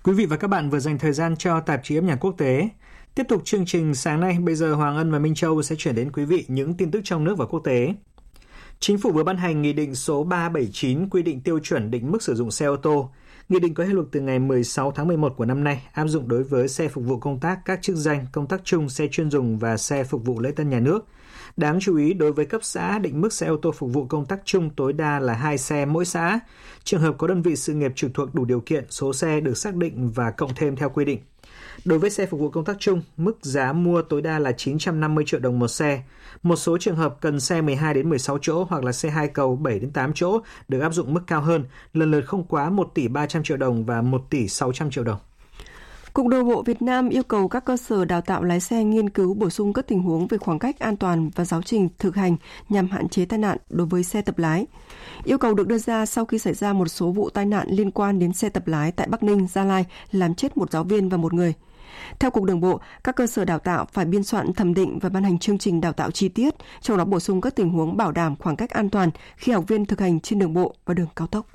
Quý vị và các bạn vừa dành thời gian cho tạp chí âm nhạc quốc tế. Tiếp tục chương trình sáng nay, bây giờ Hoàng Ân và Minh Châu sẽ chuyển đến quý vị những tin tức trong nước và quốc tế. Chính phủ vừa ban hành Nghị định số 379 quy định tiêu chuẩn định mức sử dụng xe ô tô. Nghị định có hiệu lực từ ngày 16 tháng 11 của năm nay, áp dụng đối với xe phục vụ công tác, các chức danh, công tác chung, xe chuyên dùng và xe phục vụ lễ tân nhà nước. Đáng chú ý, đối với cấp xã, định mức xe ô tô phục vụ công tác chung tối đa là 2 xe mỗi xã. Trường hợp có đơn vị sự nghiệp trực thuộc đủ điều kiện, số xe được xác định và cộng thêm theo quy định. Đối với xe phục vụ công tác chung, mức giá mua tối đa là 950 triệu đồng một xe. Một số trường hợp cần xe 12 đến 16 chỗ hoặc là xe 2 cầu 7 đến 8 chỗ được áp dụng mức cao hơn, lần lượt không quá 1 tỷ 300 triệu đồng và 1 tỷ 600 triệu đồng. Cục Đường bộ Việt Nam yêu cầu các cơ sở đào tạo lái xe nghiên cứu bổ sung các tình huống về khoảng cách an toàn và giáo trình thực hành nhằm hạn chế tai nạn đối với xe tập lái. Yêu cầu được đưa ra sau khi xảy ra một số vụ tai nạn liên quan đến xe tập lái tại Bắc Ninh, Gia Lai, làm chết một giáo viên và một người. Theo Cục Đường bộ, các cơ sở đào tạo phải biên soạn thẩm định và ban hành chương trình đào tạo chi tiết, trong đó bổ sung các tình huống bảo đảm khoảng cách an toàn khi học viên thực hành trên đường bộ và đường cao tốc.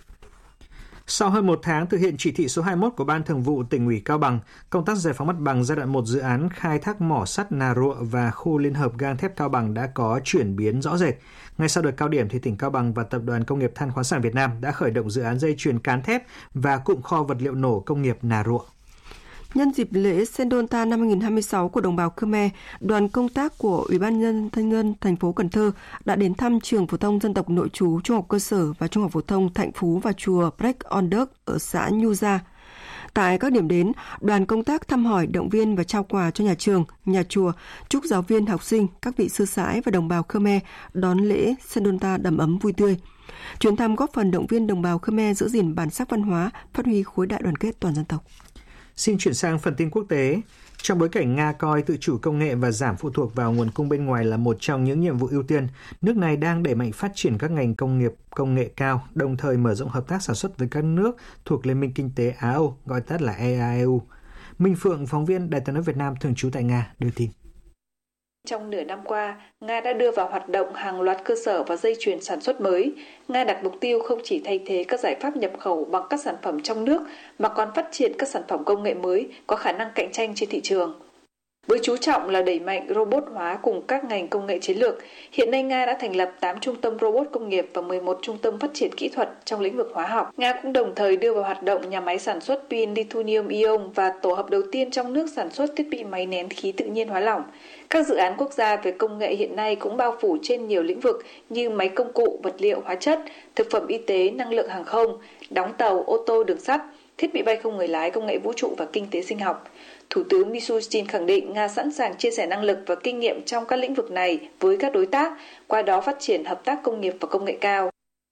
Sau hơn một tháng thực hiện chỉ thị số 21 của Ban Thường vụ Tỉnh ủy Cao Bằng, công tác giải phóng mặt bằng giai đoạn 1 dự án khai thác mỏ sắt Nà Ruộng và khu liên hợp gang thép Cao Bằng đã có chuyển biến rõ rệt. Ngay sau đợt cao điểm, thì tỉnh Cao Bằng và Tập đoàn Công nghiệp Than khoáng sản Việt Nam đã khởi động dự án dây chuyền cán thép và cụm kho vật liệu nổ công nghiệp Nà Ruộng. Nhân dịp lễ Sendonta năm 2026 của đồng bào Khmer, đoàn công tác của Ủy ban nhân dân thành phố Cần Thơ đã đến thăm trường phổ thông dân tộc nội trú trung học cơ sở và trung học phổ thông Thạnh Phú và chùa Prek On Đức ở xã Nhu Gia. Tại các điểm đến, đoàn công tác thăm hỏi, động viên và trao quà cho nhà trường, nhà chùa, chúc giáo viên, học sinh, các vị sư sãi và đồng bào Khmer đón lễ Sendonta đầm ấm vui tươi. Chuyến thăm góp phần động viên đồng bào Khmer giữ gìn bản sắc văn hóa, phát huy khối đại đoàn kết toàn dân tộc. Xin chuyển sang phần tin quốc tế. Trong bối cảnh Nga coi tự chủ công nghệ và giảm phụ thuộc vào nguồn cung bên ngoài là một trong những nhiệm vụ ưu tiên, nước này đang đẩy mạnh phát triển các ngành công nghiệp công nghệ cao, đồng thời mở rộng hợp tác sản xuất với các nước thuộc Liên minh Kinh tế Á-Âu, gọi tắt là EAEU. Minh Phượng, phóng viên Đài Tiếng nói Việt Nam thường trú tại Nga, đưa tin. Trong nửa năm qua, Nga đã đưa vào hoạt động hàng loạt cơ sở và dây chuyền sản xuất mới. Nga đặt mục tiêu không chỉ thay thế các giải pháp nhập khẩu bằng các sản phẩm trong nước, mà còn phát triển các sản phẩm công nghệ mới có khả năng cạnh tranh trên thị trường. Với chú trọng là đẩy mạnh robot hóa cùng các ngành công nghệ chiến lược, hiện nay Nga đã thành lập 8 trung tâm robot công nghiệp và 11 trung tâm phát triển kỹ thuật trong lĩnh vực hóa học. Nga cũng đồng thời đưa vào hoạt động nhà máy sản xuất pin lithium-ion và tổ hợp đầu tiên trong nước sản xuất thiết bị máy nén khí tự nhiên hóa lỏng. Các dự án quốc gia về công nghệ hiện nay cũng bao phủ trên nhiều lĩnh vực như máy công cụ, vật liệu, hóa chất, thực phẩm y tế, năng lượng hàng không, đóng tàu, ô tô, đường sắt, thiết bị bay không người lái, công nghệ vũ trụ và kinh tế sinh học. Thủ tướng Mishustin khẳng định Nga sẵn sàng chia sẻ năng lực và kinh nghiệm trong các lĩnh vực này với các đối tác, qua đó phát triển hợp tác công nghiệp và công nghệ cao.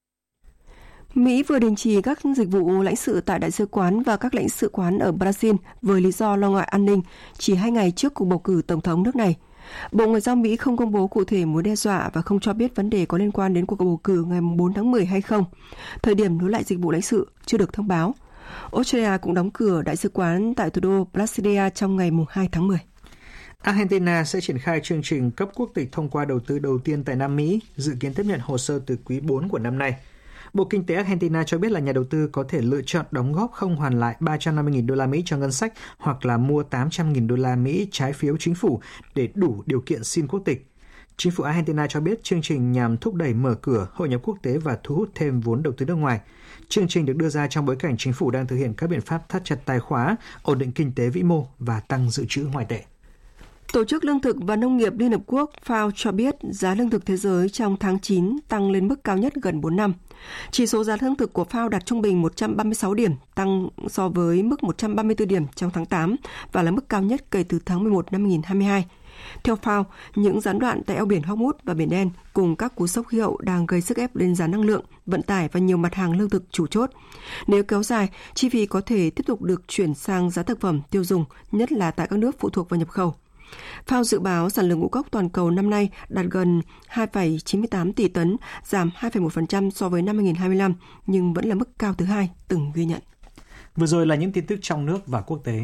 Mỹ vừa đình chỉ các dịch vụ lãnh sự tại đại sứ quán và các lãnh sự quán ở Brazil với lý do lo ngại an ninh chỉ 2 ngày trước cuộc bầu cử tổng thống nước này. Bộ Ngoại giao Mỹ không công bố cụ thể mối đe dọa và không cho biết vấn đề có liên quan đến cuộc bầu cử ngày 4 tháng 10 hay không. Thời điểm nối lại dịch vụ lãnh sự chưa được thông báo. Australia cũng đóng cửa đại sứ quán tại thủ đô Brasilia trong ngày 2 tháng 10. Argentina sẽ triển khai chương trình cấp quốc tịch thông qua đầu tư đầu tiên tại Nam Mỹ, dự kiến tiếp nhận hồ sơ từ quý 4 của năm nay. Bộ Kinh tế Argentina cho biết là nhà đầu tư có thể lựa chọn đóng góp không hoàn lại 350.000 đô la Mỹ cho ngân sách hoặc là mua 800.000 đô la Mỹ trái phiếu chính phủ để đủ điều kiện xin quốc tịch. Chính phủ Argentina cho biết chương trình nhằm thúc đẩy mở cửa, hội nhập quốc tế và thu hút thêm vốn đầu tư nước ngoài. Chương trình được đưa ra trong bối cảnh chính phủ đang thực hiện các biện pháp thắt chặt tài khóa, ổn định kinh tế vĩ mô và tăng dự trữ ngoại tệ. Tổ chức Lương thực và Nông nghiệp Liên Hợp Quốc FAO cho biết giá lương thực thế giới trong tháng 9 tăng lên mức cao nhất gần 4 năm. Chỉ số giá lương thực của FAO đạt trung bình 136 điểm, tăng so với mức 134 điểm trong tháng 8 và là mức cao nhất kể từ tháng 11 năm 2022. Theo FAO, những gián đoạn tại eo biển Hormuz và Biển Đen cùng các cú sốc khí hậu đang gây sức ép lên giá năng lượng, vận tải và nhiều mặt hàng lương thực chủ chốt. Nếu kéo dài, chi phí có thể tiếp tục được chuyển sang giá thực phẩm tiêu dùng, nhất là tại các nước phụ thuộc vào nhập khẩu. FAO dự báo sản lượng ngũ cốc toàn cầu năm nay đạt gần 2,98 tỷ tấn, giảm 2,1% so với năm 2025, nhưng vẫn là mức cao thứ 2 từng ghi nhận. Vừa rồi là những tin tức trong nước và quốc tế.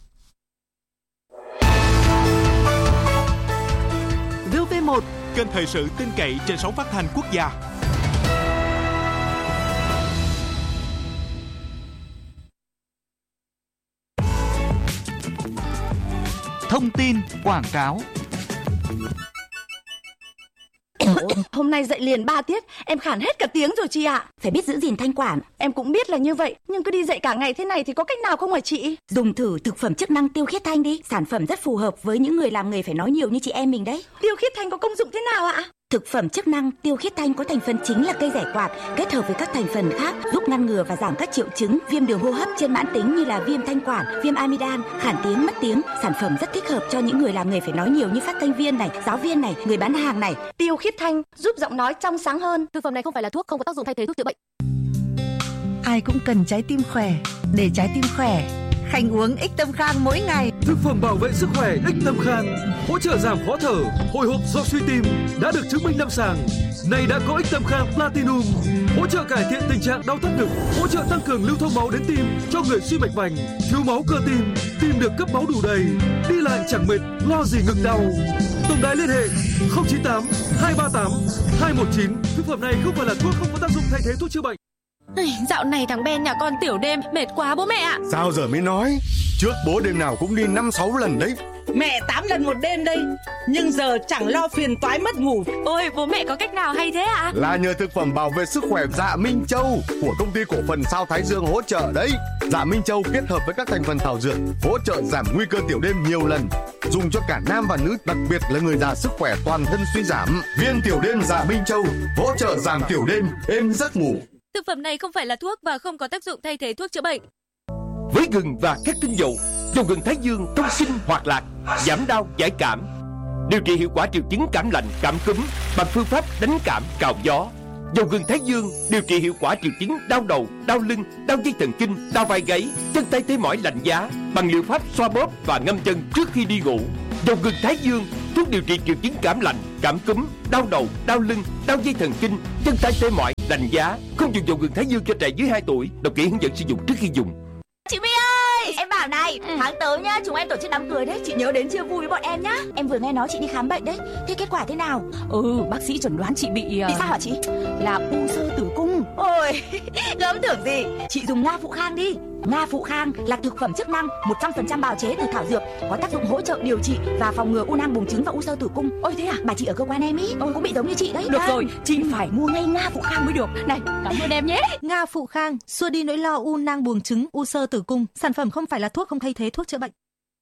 VOV1, kênh thời sự tin cậy trên sóng phát thanh quốc gia. thông tin, quảng cáo. Hôm nay dậy liền 3 tiết, em khản hết cả tiếng rồi chị ạ. Phải biết giữ gìn thanh quản. Em cũng biết là như vậy, nhưng cứ đi dậy cả ngày thế này thì có cách nào không hả chị? Dùng thử thực phẩm chức năng Tiêu Khiết Thanh đi. Sản phẩm rất phù hợp với những người làm nghề phải nói nhiều như chị em mình đấy. Tiêu Khiết Thanh có công dụng thế nào ạ? Thực phẩm chức năng Tiêu Khiết Thanh có thành phần chính là cây rẻ quạt, kết hợp với các thành phần khác giúp ngăn ngừa và giảm các triệu chứng viêm đường hô hấp trên mãn tính như là viêm thanh quản, viêm amidan, khản tiếng, mất tiếng. Sản phẩm rất thích hợp cho những người làm nghề phải nói nhiều như phát thanh viên này, giáo viên này, người bán hàng này. Tiêu Khiết Thanh giúp giọng nói trong sáng hơn. Thực phẩm này không phải là thuốc, không có tác dụng thay thế thuốc chữa bệnh. Ai cũng cần trái tim khỏe. Để trái tim khỏe, Khanh uống Ích Tâm Khang mỗi ngày. Thực phẩm bảo vệ sức khỏe Ích Tâm Khang hỗ trợ giảm khó thở, hồi hộp do suy tim, đã được chứng minh lâm sàng. Này đã có Ích Tâm Khang Platinum, hỗ trợ cải thiện tình trạng đau thắt ngực, hỗ trợ tăng cường lưu thông máu đến tim cho người suy mạch vành, thiếu máu cơ tim, tim được cấp máu đủ đầy, đi lại chẳng mệt, lo gì ngực đau. Tổng đài liên hệ 098 238 219. Thực phẩm này không phải là thuốc, không có tác dụng thay thế thuốc chữa bệnh. Dạo này thằng Ben nhà con tiểu đêm mệt quá bố mẹ ạ. Sao giờ mới nói? Trước bố đêm nào cũng đi 5-6 lần đấy. Mẹ 8 lần một đêm đây, nhưng giờ chẳng lo phiền toái mất ngủ. Ôi bố mẹ có cách nào hay thế ạ? Là nhờ thực phẩm bảo vệ sức khỏe Dạ Minh Châu của công ty cổ phần Sao Thái Dương hỗ trợ đấy. Dạ Minh Châu kết hợp với các thành phần thảo dược hỗ trợ giảm nguy cơ tiểu đêm nhiều lần, dùng cho cả nam và nữ, đặc biệt là người già sức khỏe toàn thân suy giảm. Viên tiểu đêm Dạ Minh Châu hỗ trợ giảm tiểu đêm, êm giấc ngủ. Thực phẩm này không phải là thuốc và không có tác dụng thay thế thuốc chữa bệnh. Với gừng và các tinh dầu, dầu gừng Thái Dương thông sinh hoạt lạc, giảm đau giải cảm, điều trị hiệu quả triệu chứng cảm lạnh, cảm cúm bằng phương pháp đánh cảm cào gió. Dầu gừng Thái Dương điều trị hiệu quả triệu chứng đau đầu, đau lưng, đau dây thần kinh, đau vai gáy, chân tay tê mỏi lạnh giá bằng liệu pháp xoa bóp và ngâm chân trước khi đi ngủ. Dầu gừng Thái Dương thuốc điều trị triệu chứng cảm lạnh, cảm cúm, đau đầu, đau lưng, đau dây thần kinh, chân tay tê mỏi, lạnh giá. Không dùng dầu gừng Thái Dương cho trẻ dưới 2 tuổi. Đọc kỹ hướng dẫn sử dụng trước khi dùng. Chị My ơi, em bảo này, tháng tới nhá, chúng em tổ chức đám cưới đấy, chị nhớ đến chia vui với bọn em nhá. Em vừa nghe nói chị đi khám bệnh đấy, thế kết quả thế nào? Bác sĩ chẩn đoán chị bị sao hả chị? Là u xơ tử cung. Ôi, gớm tưởng gì, chị dùng Nga Phụ Khang đi. Nga Phụ Khang là thực phẩm chức năng 100% bào chế từ thảo dược, có tác dụng hỗ trợ điều trị và phòng ngừa u nang buồng trứng và u xơ tử cung. Ôi thế à? Bà chị ở cơ quan em ý cũng bị giống như chị đấy. Được rồi, chị phải mua ngay Nga Phụ Khang mới được. Này, cảm ơn em nhé. Nga Phụ Khang xua đi nỗi lo u nang buồng trứng, u xơ tử cung. Sản phẩm không phải là thuốc, không thay thế thuốc chữa bệnh.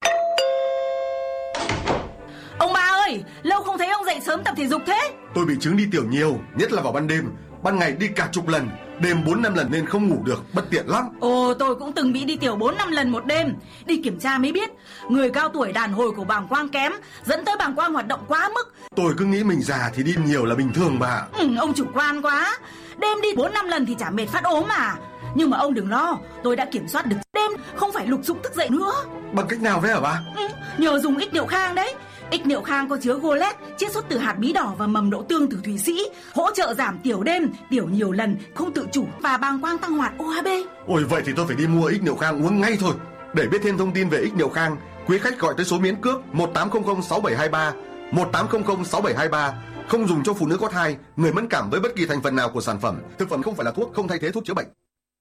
Ông bà ơi, lâu không thấy ông dậy sớm tập thể dục thế. Tôi bị chứng đi tiểu nhiều, nhất là vào ban đêm. Ban ngày đi cả chục lần, đêm 4-5 lần nên không ngủ được, bất tiện lắm. Tôi cũng từng bị đi tiểu 4-5 lần một đêm. Đi kiểm tra mới biết, người cao tuổi đàn hồi của bàng quang kém, dẫn tới bàng quang hoạt động quá mức. Tôi cứ nghĩ mình già thì đi nhiều là bình thường mà. Ông chủ quan quá. Đêm đi 4-5 lần thì chả mệt phát ốm mà. Nhưng mà ông đừng lo, tôi đã kiểm soát được đêm không phải lục sục thức dậy nữa. Bằng cách nào thế hả bà? Nhờ dùng Ích Niệu Khang đấy. Ích Niệu Khang có chứa golet, chiết xuất từ hạt bí đỏ và mầm đậu tương từ Thụy Sĩ, hỗ trợ giảm tiểu đêm, tiểu nhiều lần, không tự chủ và bàng quang tăng hoạt OHB. Ôi vậy thì tôi phải đi mua Ích Niệu Khang uống ngay thôi. Để biết thêm thông tin về Ích Niệu Khang, quý khách gọi tới số miễn cước 1800 6723, 1800 6723. Không dùng cho phụ nữ có thai, người mẫn cảm với bất kỳ thành phần nào của sản phẩm. Thực phẩm không phải là thuốc, không thay thế thuốc chữa bệnh.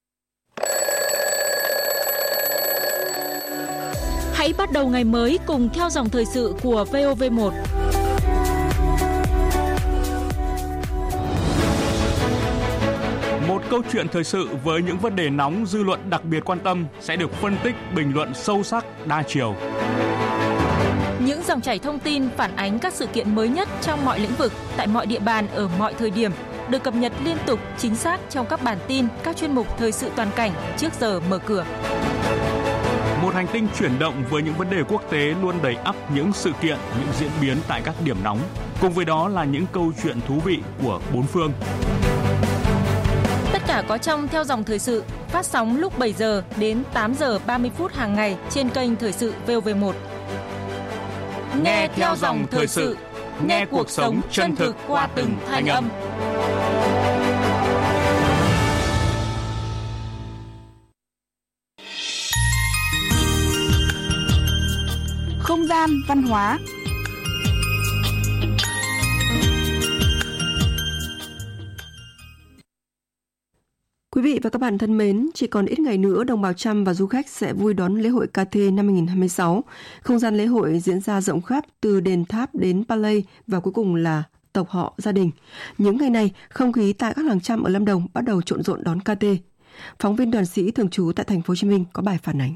Hãy bắt đầu ngày mới cùng theo dòng thời sự của VOV1. Một câu chuyện thời sự với những vấn đề nóng dư luận đặc biệt quan tâm sẽ được phân tích, bình luận sâu sắc, đa chiều. Những dòng chảy thông tin phản ánh các sự kiện mới nhất trong mọi lĩnh vực, tại mọi địa bàn, ở mọi thời điểm, được cập nhật liên tục, chính xác trong các bản tin, các chuyên mục thời sự toàn cảnh trước giờ mở cửa. Một hành tinh chuyển động với những vấn đề quốc tế luôn đầy ắp những sự kiện, những diễn biến tại các điểm nóng. Cùng với đó là những câu chuyện thú vị của bốn phương. Tất cả có trong Theo dòng thời sự, phát sóng lúc 7 giờ đến 8 giờ 30 phút hàng ngày trên kênh Thời sự VOV1. Nghe theo dòng thời sự, nghe cuộc sống chân thực qua từng thanh âm. Không gian văn hóa. Quý Quý vị và các bạn thân mến, chỉ còn ít ngày nữa đồng bào Chăm và du khách sẽ vui đón lễ hội KT năm 2026. Không gian lễ hội diễn ra rộng khắp từ đền tháp đến Palay và cuối cùng là tộc họ gia đình. Những ngày này, không khí tại các làng Chăm ở Lâm Đồng bắt đầu trộn rộn đón KT. Phóng viên Đoàn Sĩ thường trú tại thành phố Hồ Chí Minh có bài phản ánh.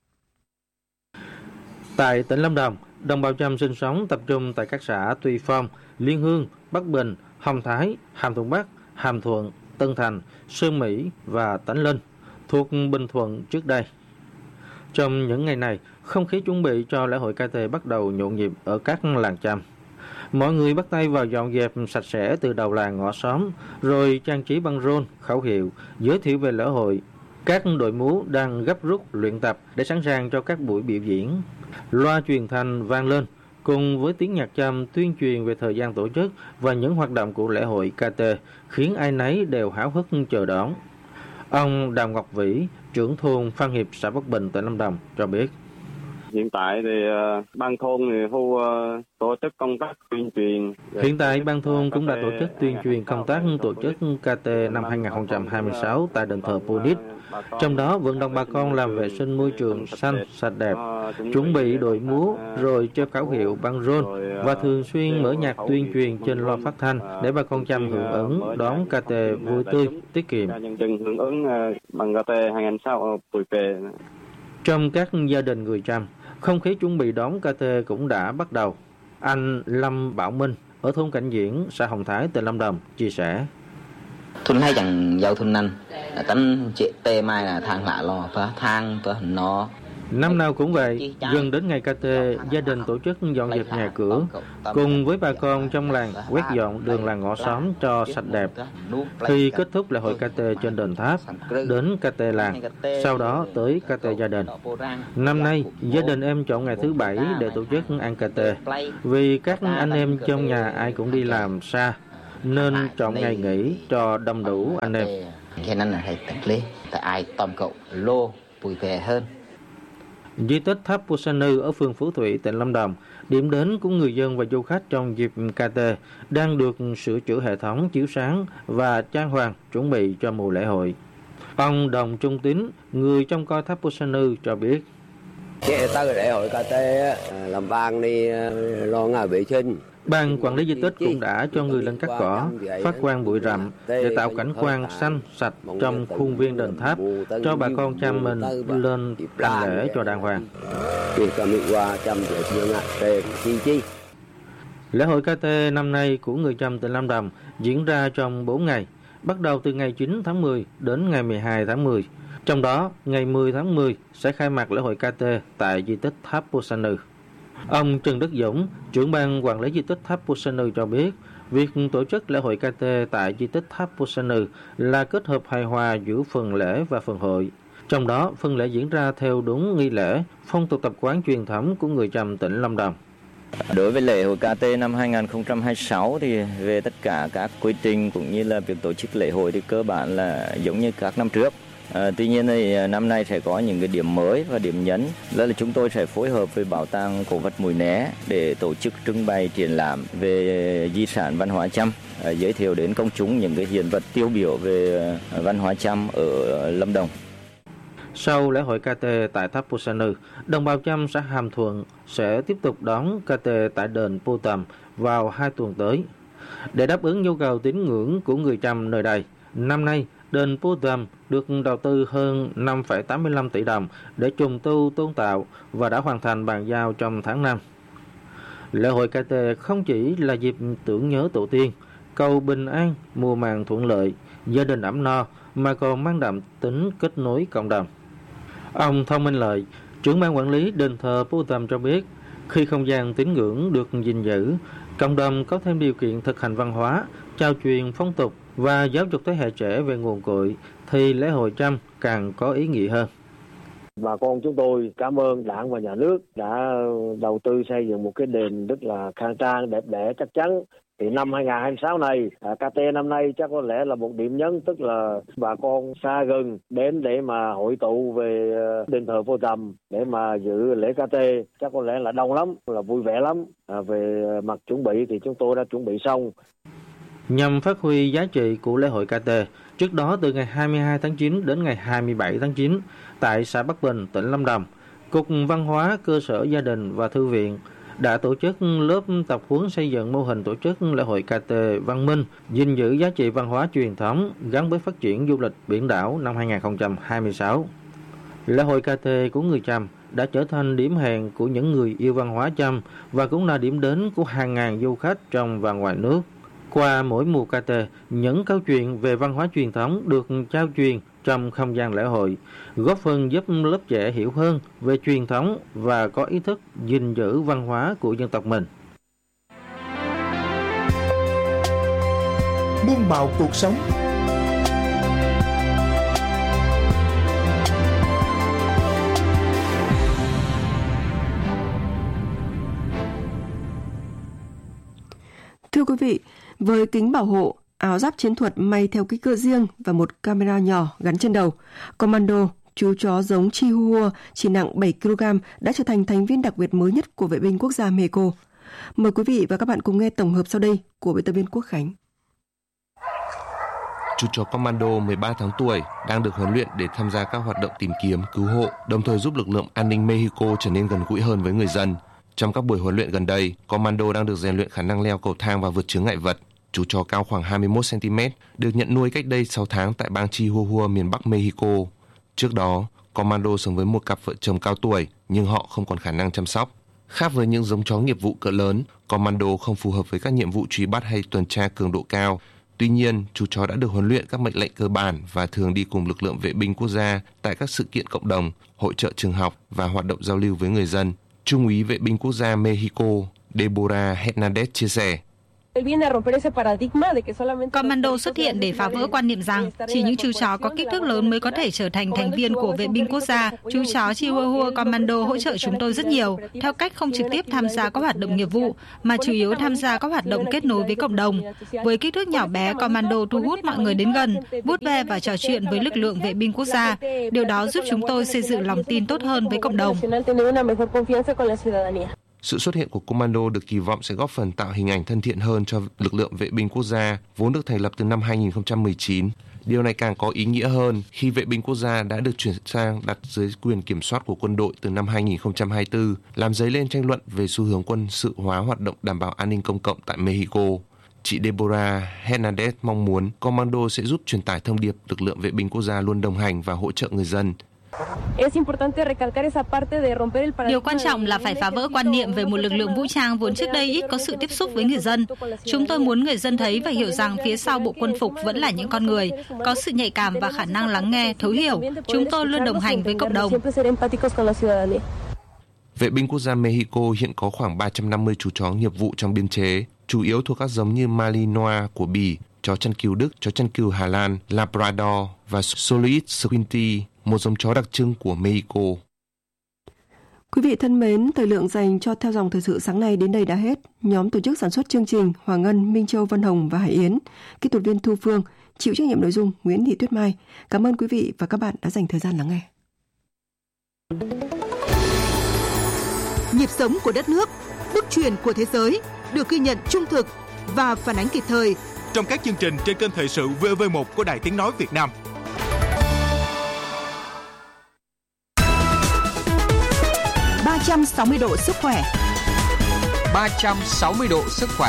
Tại tỉnh Lâm Đồng, đồng bào Chăm sinh sống tập trung tại các xã Tuy Phong, Liên Hương, Bắc Bình, Hồng Thái, Hàm Thuận Bắc, Hàm Thuận, Tân Thành, Sơn Mỹ và Tánh Linh thuộc Bình Thuận trước đây. Trong những ngày này, không khí chuẩn bị cho lễ hội KT bắt đầu nhộn nhịp ở các làng Chăm. Mọi người bắt tay vào dọn dẹp sạch sẽ từ đầu làng ngõ xóm, rồi trang trí băng rôn, khẩu hiệu, giới thiệu về lễ hội. Các đội múa đang gấp rút luyện tập để sẵn sàng cho các buổi biểu diễn. Loa truyền thanh vang lên, cùng với tiếng nhạc Chăm tuyên truyền về thời gian tổ chức và những hoạt động của lễ hội KT, khiến ai nấy đều háo hức chờ đón. Ông Đào Ngọc Vĩ, trưởng thôn Phan Hiệp, xã Bắc Bình, tỉnh Lâm Đồng cho biết. Hiện tại thì ban thôn tổ chức công tác tuyên truyền. Hiện tại ban thôn cũng đã tổ chức tuyên truyền công tác tổ chức KT năm 2026 tại đền thờ Punit. Trong đó vận động bà con làm vệ sinh môi trường xanh, sạch đẹp, chuẩn bị đội múa, rồi treo khẩu hiệu băng rôn và thường xuyên mở nhạc tuyên truyền trên loa phát thanh để bà con Chăm hưởng ứng đón KT vui tươi, tiết kiệm. Hưởng ứng bằng KT 2026 vui về. Trong các gia đình người Chăm, không khí chuẩn bị đón KT cũng đã bắt đầu. Anh Lâm Bảo Minh ở thôn Cảnh Diễn, xã Hồng Thái, tỉnh Lâm Đồng chia sẻ. Thôn hay chẳng giàu thôn năn, tấm chị tê mai là thang lạ lò, phá thang phá nó. Năm nào cũng vậy, gần đến ngày KT, gia đình tổ chức dọn dẹp nhà cửa, cùng với bà con trong làng quét dọn đường làng ngõ xóm cho sạch đẹp. Khi kết thúc lễ hội KT trên đền tháp, đến KT làng, sau đó tới KT gia đình. Năm nay, gia đình em chọn ngày thứ Bảy để tổ chức ăn KT, vì các anh em trong nhà ai cũng đi làm xa, nên chọn ngày nghỉ cho đông đủ anh em. Di tích tháp Pusanu ở phường Phú Thủy, tỉnh Lâm Đồng, điểm đến của người dân và du khách trong dịp KT, đang được sửa chữa hệ thống chiếu sáng và trang hoàng chuẩn bị cho mùa lễ hội. Ông Đồng Trung Tín, người trông coi tháp Pusanu cho biết. Tới lễ hội KT làm ban đi lo ngày vệ sinh. Ban quản lý di tích cũng đã cho người lên cắt cỏ, phát quang bụi rậm để tạo cảnh quan xanh sạch trong khuôn viên đền tháp, cho bà con Chăm mình lên hành lễ cho đàng hoàng. Lễ hội KT năm nay của người Chăm tỉnh Lâm Đồng diễn ra trong 4 ngày, bắt đầu từ ngày 9 tháng 10 đến ngày 12 tháng 10. Trong đó, ngày 10 tháng 10 sẽ khai mạc lễ hội KT tại di tích tháp Pusanu. Ông Trần Đức Dũng, trưởng ban quản lý di tích tháp Pusanu cho biết, việc tổ chức lễ hội KT tại di tích tháp Pusanu là kết hợp hài hòa giữa phần lễ và phần hội. Trong đó, phần lễ diễn ra theo đúng nghi lễ, phong tục tập quán truyền thống của người Chăm tỉnh Lâm Đồng. Đối với lễ hội KT năm 2026 thì về tất cả các quy trình cũng như là việc tổ chức lễ hội thì cơ bản là giống như các năm trước. Tuy nhiên thì năm nay sẽ có những cái điểm mới và điểm nhấn. Đó là chúng tôi sẽ phối hợp với Bảo tàng Cổ vật Mũi Né để tổ chức trưng bày triển lãm về di sản văn hóa Chăm, giới thiệu đến công chúng những cái hiện vật tiêu biểu về văn hóa Chăm ở Lâm Đồng. Sau lễ hội KT tại tháp Pusanu, đồng bào Chăm xã Hàm Thuận sẽ tiếp tục đón KT tại đền Pu Tầm vào 2 tuần tới. Để đáp ứng nhu cầu tín ngưỡng của người Chăm nơi đây, năm nay đền Pu Tầm được đầu tư hơn 5,85 tỷ đồng để trùng tu tôn tạo và đã hoàn thành bàn giao trong tháng 5. Lễ hội KT không chỉ là dịp tưởng nhớ tổ tiên, cầu bình an, mùa màng thuận lợi, gia đình ấm no, mà còn mang đậm tính kết nối cộng đồng. Ông Thông Minh Lợi, trưởng ban quản lý đền thờ Pu Tầm cho biết, khi không gian tín ngưỡng được gìn giữ, cộng đồng có thêm điều kiện thực hành văn hóa, trao truyền phong tục và giáo dục thế hệ trẻ về nguồn cội, thì lễ hội Chăm càng có ý nghĩa hơn. Bà con chúng tôi cảm ơn Đảng và Nhà nước đã đầu tư xây dựng một cái đền rất là khang trang, đẹp đẽ, chắc chắn. Thì năm 2026 này, KT năm nay chắc có lẽ là một điểm nhấn, tức là bà con xa gần đến để mà hội tụ về đền thờ Pu Tầm để mà dự lễ KT, chắc có lẽ là đông lắm, là vui vẻ lắm. Về mặt chuẩn bị thì chúng tôi đã chuẩn bị xong. Nhằm phát huy giá trị của lễ hội KT, Trước đó, từ ngày 22 tháng 9 đến ngày 27 tháng 9, tại xã Bắc Bình, tỉnh Lâm Đồng, Cục Văn hóa Cơ sở Gia đình và Thư viện đã tổ chức lớp tập huấn xây dựng mô hình tổ chức lễ hội KT văn minh, gìn giữ giá trị văn hóa truyền thống gắn với phát triển du lịch biển đảo năm 2026. Lễ hội KT của người Chăm đã trở thành điểm hẹn của những người yêu văn hóa Chăm và cũng là điểm đến của hàng ngàn du khách trong và ngoài nước. Qua mỗi mùa KT, những câu chuyện về văn hóa truyền thống được trao truyền trong không gian lễ hội, góp phần giúp lớp trẻ hiểu hơn về truyền thống và có ý thức gìn giữ văn hóa của dân tộc mình. Muôn màu cuộc sống. Thưa quý vị, với kính bảo hộ, áo giáp chiến thuật may theo kích cỡ riêng và một camera nhỏ gắn trên đầu, Commando, chú chó giống Chihuahua chỉ nặng 7 kg đã trở thành thành viên đặc biệt mới nhất của vệ binh quốc gia Mexico. Mời quý vị và các bạn cùng nghe tổng hợp sau đây của biên tập viên Quốc Khánh. Chú chó Commando 13 tháng tuổi đang được huấn luyện để tham gia các hoạt động tìm kiếm, cứu hộ, đồng thời giúp lực lượng an ninh Mexico trở nên gần gũi hơn với người dân. Trong các buổi huấn luyện gần đây, Commando đang được rèn luyện khả năng leo cầu thang và vượt chướng ngại vật. Chú chó cao khoảng 21 cm, được nhận nuôi cách đây 6 tháng tại bang Chihuahua, miền Bắc Mexico. Trước đó, Commando sống với một cặp vợ chồng cao tuổi, nhưng họ không còn khả năng chăm sóc. Khác với những giống chó nghiệp vụ cỡ lớn, Commando không phù hợp với các nhiệm vụ truy bắt hay tuần tra cường độ cao. Tuy nhiên, chú chó đã được huấn luyện các mệnh lệnh cơ bản và thường đi cùng lực lượng vệ binh quốc gia tại các sự kiện cộng đồng, hội chợ trường học và hoạt động giao lưu với người dân. Trung úy vệ binh quốc gia Mexico Deborah Hernandez chia sẻ. Commando xuất hiện để phá vỡ quan niệm rằng chỉ những chú chó có kích thước lớn mới có thể trở thành thành viên của vệ binh quốc gia. Chú chó Chihuahua Commando hỗ trợ chúng tôi rất nhiều, theo cách không trực tiếp tham gia các hoạt động nghiệp vụ, mà chủ yếu tham gia các hoạt động kết nối với cộng đồng. Với kích thước nhỏ bé, Commando thu hút mọi người đến gần, vuốt ve và trò chuyện với lực lượng vệ binh quốc gia. Điều đó giúp chúng tôi xây dựng lòng tin tốt hơn với cộng đồng. Sự xuất hiện của Commando được kỳ vọng sẽ góp phần tạo hình ảnh thân thiện hơn cho lực lượng vệ binh quốc gia, vốn được thành lập từ năm 2019. Điều này càng có ý nghĩa hơn khi vệ binh quốc gia đã được chuyển sang đặt dưới quyền kiểm soát của quân đội từ năm 2024, làm dấy lên tranh luận về xu hướng quân sự hóa hoạt động đảm bảo an ninh công cộng tại Mexico. Chị Deborah Hernandez mong muốn Commando sẽ giúp truyền tải thông điệp lực lượng vệ binh quốc gia luôn đồng hành và hỗ trợ người dân. Điều quan trọng là phải phá vỡ quan niệm về một lực lượng vũ trang vốn trước đây ít có sự tiếp xúc với người dân. Chúng tôi muốn người dân thấy và hiểu rằng phía sau bộ quân phục vẫn là những con người, có sự nhạy cảm và khả năng lắng nghe, thấu hiểu. Chúng tôi luôn đồng hành với cộng đồng. Vệ binh quốc gia Mexico hiện có khoảng 350 chú chó nghiệp vụ trong biên chế, chủ yếu thuộc các giống như Malinois của Bỉ, chó chăn cừu Đức, chó chăn cừu Hà Lan, Labrador và Solid Squinty, một giống chó đặc trưng của Mexico. Quý vị thân mến, thời lượng dành cho Theo dòng thời sự sáng nay đến đây đã hết. Nhóm tổ chức sản xuất chương trình Hoàng Ngân, Minh Châu, Văn Hồng và Hải Yến, kỹ thuật viên Thu Phương, chịu trách nhiệm nội dung Nguyễn Thị Tuyết Mai. Cảm ơn quý vị và các bạn đã dành thời gian lắng nghe. Nhịp sống của đất nước, bước chuyển của thế giới được ghi nhận trung thực và phản ánh kịp thời trong các chương trình trên kênh thời sự VV1 của Đài Tiếng nói Việt Nam. ...360 độ sức khỏe. 360 độ sức khỏe.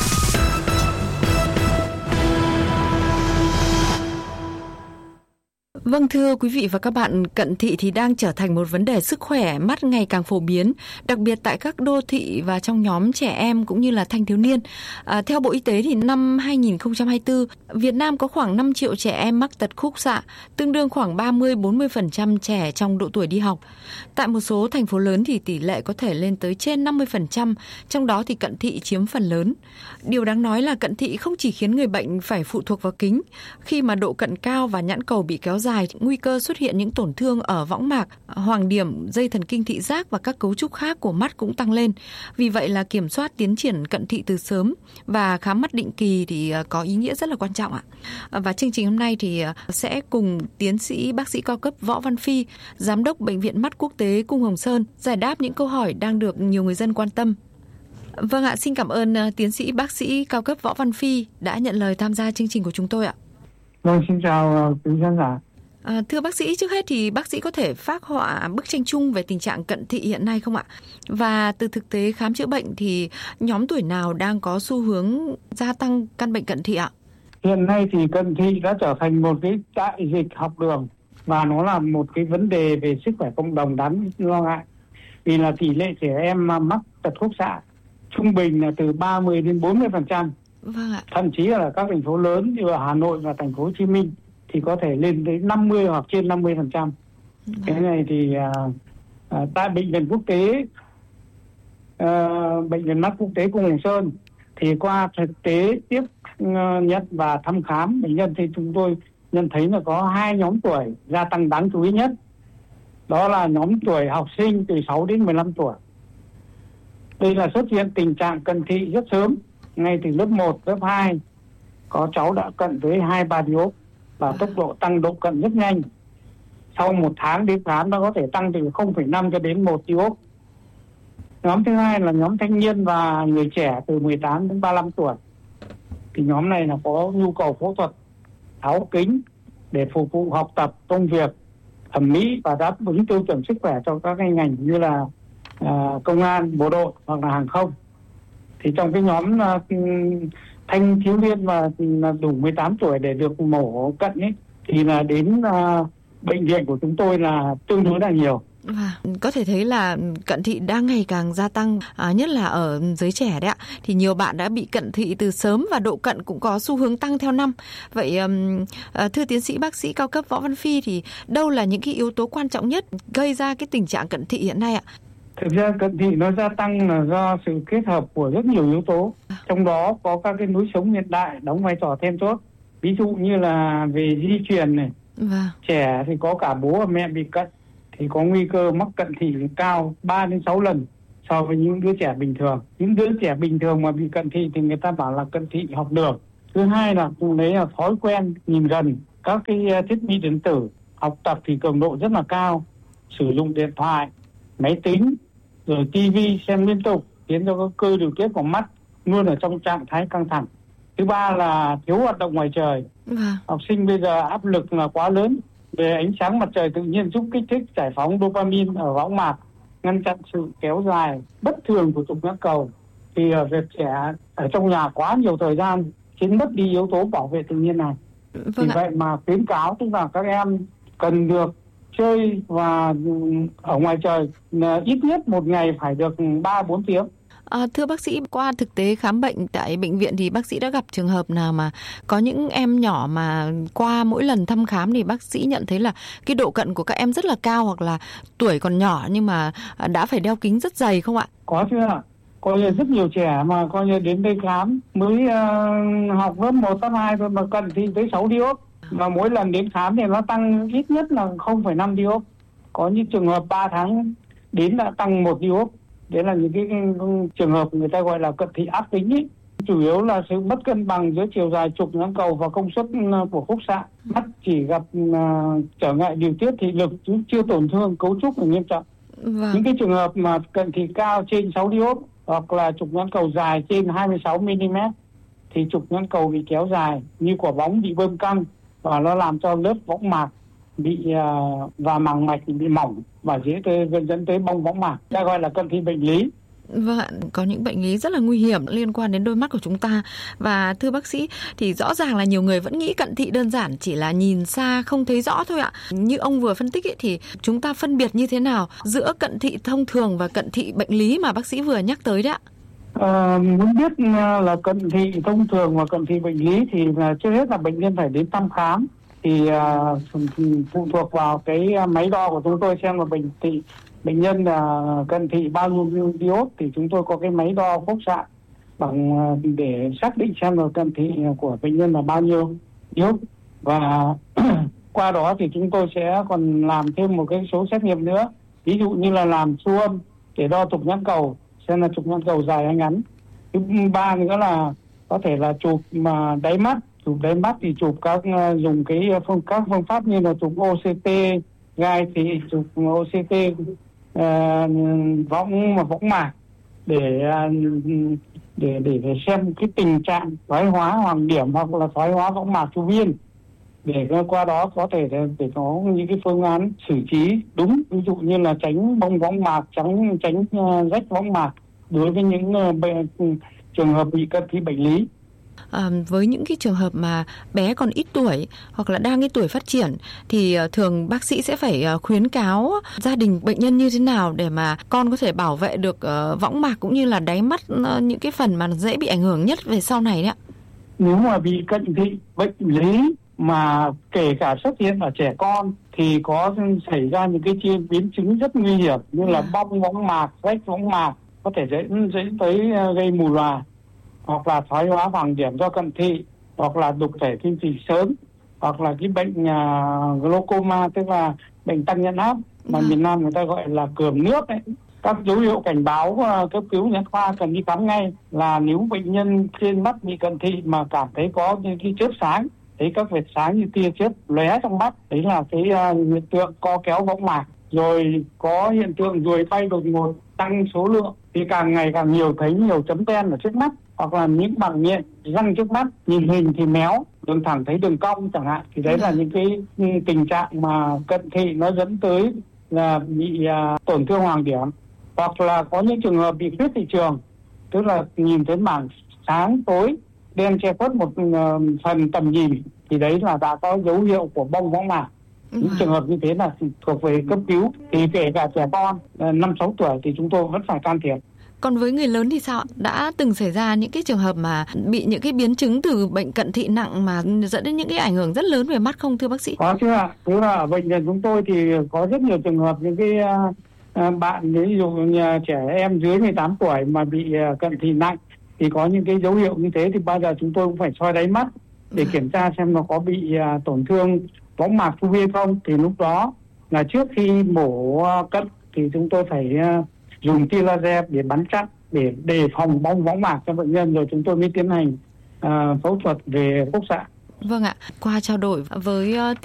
Vâng, thưa quý vị và các bạn, cận thị thì đang trở thành một vấn đề sức khỏe mắt ngày càng phổ biến, đặc biệt tại các đô thị và trong nhóm trẻ em cũng như là thanh thiếu niên. Theo Bộ Y tế thì năm 2024, Việt Nam có khoảng 5 triệu trẻ em mắc tật khúc xạ, tương đương khoảng 30-40% trẻ trong độ tuổi đi học. Tại một số thành phố lớn thì tỷ lệ có thể lên tới trên 50%, trong đó thì cận thị chiếm phần lớn. Điều đáng nói là cận thị không chỉ khiến người bệnh phải phụ thuộc vào kính, khi mà độ cận cao và nhãn cầu bị kéo dài, nguy cơ xuất hiện những tổn thương ở võng mạc, hoàng điểm, dây thần kinh thị giác và các cấu trúc khác của mắt cũng tăng lên. Vì vậy là kiểm soát tiến triển cận thị từ sớm và khám mắt định kỳ thì có ý nghĩa rất là quan trọng ạ. Và chương trình hôm nay thì sẽ cùng tiến sĩ bác sĩ cao cấp Võ Văn Phi, Giám đốc Bệnh viện Mắt Quốc tế Cung Hồng Sơn giải đáp những câu hỏi đang được nhiều người dân quan tâm. Vâng ạ, xin cảm ơn tiến sĩ bác sĩ cao cấp Võ Văn Phi đã nhận lời tham gia chương trình của chúng tôi ạ. Vâng, xin chào quý khán giả. Thưa bác sĩ, trước hết thì bác sĩ có thể phác họa bức tranh chung về tình trạng cận thị hiện nay không ạ? Và từ thực tế khám chữa bệnh thì nhóm tuổi nào đang có xu hướng gia tăng căn bệnh cận thị ạ? Hiện nay thì cận thị đã trở thành một cái đại dịch học đường và nó là một cái vấn đề về sức khỏe cộng đồng đáng lo ngại. Vì là tỷ lệ trẻ em mắc tật khúc xạ trung bình là từ 30 đến 40%. Vâng ạ. Thậm chí là các thành phố lớn như ở Hà Nội và thành phố Hồ Chí Minh thì có thể lên tới 50 hoặc trên 50%. Cái này thì tại bệnh viện quốc tế, bệnh viện mắt quốc tế Cung Hồng Sơn thì qua thực tế tiếp nhận và thăm khám bệnh nhân thì chúng tôi nhận thấy là có 2 nhóm tuổi gia tăng đáng chú ý nhất. Đó là nhóm tuổi học sinh từ 6 đến 15 tuổi. Đây là xuất hiện tình trạng cận thị rất sớm, ngay từ lớp 1, lớp 2. Có cháu đã cận tới 2-3 diop và tốc độ tăng độ cận rất nhanh. Sau 1 tháng đến khám nó có thể tăng từ 0,5 cho đến 1 diop. Nhóm thứ hai là nhóm thanh niên và người trẻ từ 18 đến 35 tuổi. Thì nhóm này là có nhu cầu phẫu thuật tháo kính để phục vụ học tập, công việc, thẩm mỹ và đáp ứng tiêu chuẩn sức khỏe cho các ngành như là công an, bộ đội hoặc là hàng không. Thì trong cái nhóm thanh thiếu niên và đủ 18 tuổi để được mổ cận ấy, thì là đến bệnh viện của chúng tôi là tương đối là nhiều. Có thể thấy là cận thị đang ngày càng gia tăng, nhất là ở giới trẻ đấy ạ. Thì nhiều bạn đã bị cận thị từ sớm và độ cận cũng có xu hướng tăng theo năm. Vậy thưa tiến sĩ bác sĩ cao cấp Võ Văn Phi, thì đâu là những cái yếu tố quan trọng nhất gây ra cái tình trạng cận thị hiện nay ạ? Thực ra cận thị nó gia tăng là do sự kết hợp của rất nhiều yếu tố. Trong đó có các cái lối sống hiện đại đóng vai trò then chốt. Ví dụ như là về di truyền này. Trẻ thì có cả bố và mẹ bị cận thì có nguy cơ mắc cận thị cao 3 đến 6 lần so với những đứa trẻ bình thường. Những đứa trẻ bình thường mà bị cận thị thì người ta bảo là cận thị học đường. Thứ hai là đấy là thói quen nhìn gần các cái thiết bị điện tử, học tập thì cường độ rất là cao, sử dụng điện thoại, máy tính, rồi tivi xem liên tục khiến cho các cơ điều tiết của mắt luôn ở trong trạng thái căng thẳng. Thứ ba là thiếu hoạt động ngoài trời. Học sinh bây giờ áp lực là quá lớn về ánh sáng mặt trời tự nhiên giúp kích thích giải phóng dopamine ở võng mạc, ngăn chặn sự kéo dài bất thường của trục nhãn cầu. Thì việc trẻ ở trong nhà quá nhiều thời gian khiến mất đi yếu tố bảo vệ tự nhiên này. Vì vậy mà khuyến cáo tức là các em cần được chơi và ở ngoài trời ít nhất một ngày phải được 3-4 tiếng. Thưa bác sĩ, qua thực tế khám bệnh tại bệnh viện thì bác sĩ đã gặp trường hợp nào mà có những em nhỏ mà qua mỗi lần thăm khám thì bác sĩ nhận thấy là cái độ cận của các em rất là cao, hoặc là tuổi còn nhỏ nhưng mà đã phải đeo kính rất dày không ạ? Có chứ ạ. Có rất nhiều trẻ mà coi như đến đây khám mới học lớp 1, lớp 2 thôi mà cận thì tới 6 diop. Mà mỗi lần đến khám thì nó tăng ít nhất là 0,5 diop. Có những trường hợp 3 tháng đến đã tăng 1 diop. Đấy là những cái trường hợp người ta gọi là cận thị ác tính ấy. Chủ yếu là sự mất cân bằng giữa chiều dài trục nhãn cầu và công suất của khúc xạ. Mắt chỉ gặp trở ngại điều tiết thị lực chứ chưa tổn thương cấu trúc là nghiêm trọng. Những cái trường hợp mà cận thị cao trên 6 diop hoặc là trục nhãn cầu dài trên 26 mm thì trục nhãn cầu bị kéo dài như quả bóng bị bơm căng và nó làm cho lớp võng mạc bị và màng mạch bị mỏng và dễ dẫn tới bong võng mạc, ta gọi là cận thị bệnh lý. Vâng ạ, có những bệnh lý rất là nguy hiểm liên quan đến đôi mắt của chúng ta. Và thưa bác sĩ, thì rõ ràng là nhiều người vẫn nghĩ cận thị đơn giản chỉ là nhìn xa không thấy rõ thôi ạ. Như ông vừa phân tích ấy, thì chúng ta phân biệt như thế nào giữa cận thị thông thường và cận thị bệnh lý mà bác sĩ vừa nhắc tới đấy ạ? Muốn biết là cận thị thông thường và cận thị bệnh lý thì trước hết là bệnh nhân phải đến thăm khám. Thì phụ thuộc vào cái máy đo của chúng tôi xem là bệnh nhân là cận thị bao nhiêu diop thì chúng tôi có cái máy đo khúc xạ bằng để xác định xem là cận thị của bệnh nhân là bao nhiêu diop. Và qua đó thì chúng tôi sẽ còn làm thêm một cái số xét nghiệm nữa, ví dụ như là làm siêu âm để đo trục nhãn cầu xem là trục nhãn cầu dài hay ngắn. Thứ ba nữa là có thể là chụp mà đáy mắt. Chụp đáy mắt thì chụp dùng các phương pháp như là chụp OCT gai thì chụp OCT võng mạc để xem cái tình trạng thoái hóa hoàng điểm hoặc là thoái hóa võng mạc chu viên. để qua đó có thể để có những cái phương án xử trí đúng, ví dụ như là tránh bong võng mạc, tránh rách võng mạc đối với những trường hợp bị cận thị bệnh lý. Với những cái trường hợp mà bé còn ít tuổi hoặc là đang cái tuổi phát triển thì thường bác sĩ sẽ phải khuyến cáo gia đình bệnh nhân như thế nào để mà con có thể bảo vệ được võng mạc cũng như là đáy mắt, những cái phần mà dễ bị ảnh hưởng nhất về sau này đấy ạ. Nếu mà bị cận thị bệnh lý mà kể cả xuất hiện ở trẻ con thì có xảy ra những cái biến chứng rất nguy hiểm như là bong võng mạc, rách võng mạc, có thể dẫn tới gây mù lòa, hoặc là thoái hóa hoàng điểm do cận thị, hoặc là đục thể kim chỉ sớm, hoặc là cái bệnh glaucoma, tức là bệnh tăng nhãn áp mà miền Nam người ta gọi là cườm nước ấy. Các dấu hiệu cảnh báo cấp cứu nhãn khoa cần đi khám ngay là nếu bệnh nhân trên mắt bị cận thị mà cảm thấy có những cái chớp sáng, thấy các vệt sáng như tia chớp lóe trong mắt, đấy là cái hiện tượng co kéo võng mạc. Rồi có hiện tượng ruồi bay đột ngột, tăng số lượng thì càng ngày càng nhiều, thấy nhiều chấm đen ở trước mắt, hoặc là những bằng nhện răng trước mắt, nhìn hình thì méo, đường thẳng thấy đường cong chẳng hạn, thì đấy là những cái tình trạng mà cận thị nó dẫn tới là bị tổn thương hoàng điểm. Hoặc là có những trường hợp bị khuyết thị trường, tức là nhìn thấy mảng sáng tối đen che khuất một phần tầm nhìn, thì đấy là đã có dấu hiệu của bong võng mạc. Những trường hợp như thế là thuộc về cấp cứu, thì kể cả trẻ con 5-6 tuổi thì chúng tôi vẫn phải can thiệp. Còn với người lớn thì sao? Đã từng xảy ra những cái trường hợp mà bị những cái biến chứng từ bệnh cận thị nặng mà dẫn đến những cái ảnh hưởng rất lớn về mắt không thưa bác sĩ? Có chứ ạ. Tức là ở bệnh viện chúng tôi thì có rất nhiều trường hợp những cái bạn, ví dụ như trẻ em dưới 18 tuổi mà bị cận thị nặng thì có những cái dấu hiệu như thế thì bao giờ chúng tôi cũng phải soi đáy mắt để kiểm tra xem nó có bị tổn thương võng mạc chu vi hay không. Thì lúc đó là trước khi mổ cận thì chúng tôi phải dùng tia laser để bắn chặn, để đề phòng bong võng mạc cho bệnh nhân, rồi chúng tôi mới tiến hành phẫu thuật về khúc xạ. Vâng ạ, qua trao đổi với